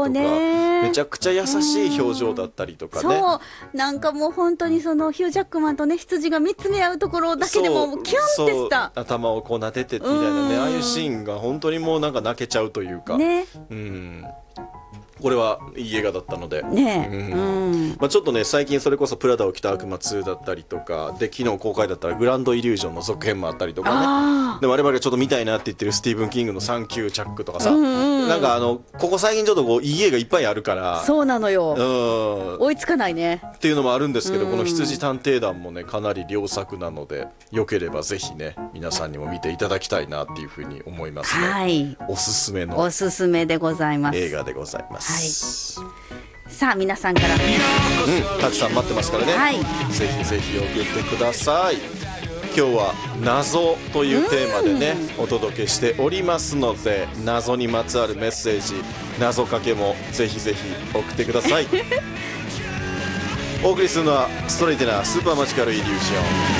とか、めちゃくちゃ優しい表情だったりとかね、 そうなんかもう本当にそのヒュージャックマンとね羊が見つめ合うところだけでもキュンってした、 頭をこう撫でてみたいなね、ああいうシーンが本当にもうなんか泣けちゃうというかね、これはいい映画だったので、ちょっとね最近それこそプラダを着た悪魔2だったりとかで、昨日公開だったらグランドイリュージョンの続編もあったりとかね、で我々がちょっと見たいなって言ってるスティーブン・キングのサンキューチャックとかさ、なんかここ最近ちょっとこういい映画いっぱいあるから、 そうなのよ、追いつかないねっていうのもあるんですけど、この羊探偵団もねかなり良作なので、よければぜひね皆さんにも見ていただきたいなっていうふうに思いますね、おすすめのおすすめでございます、 映画でございます、 さあ皆さんからたくさん待ってますからね、ぜひぜひ送ってください。今日は謎というテーマでねお届けしておりますので、謎にまつわるメッセージ、謎かけもぜひぜひ送ってくださいお送りするのはストレイテナースーパーマジカルイリュージョン。